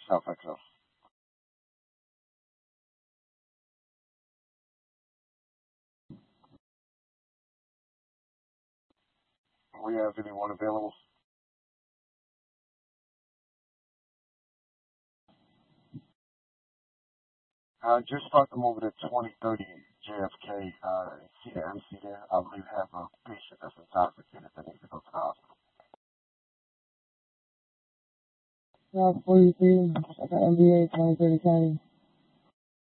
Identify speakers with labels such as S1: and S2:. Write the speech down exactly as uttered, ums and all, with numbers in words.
S1: South Exo. We have anyone available? Uh, just start them over to twenty thirty J F K. Uh, see the M C there. I believe have a patient that's intoxicated that needs to go to the hospital.
S2: South forty-three, I got M B A twenty thirty County.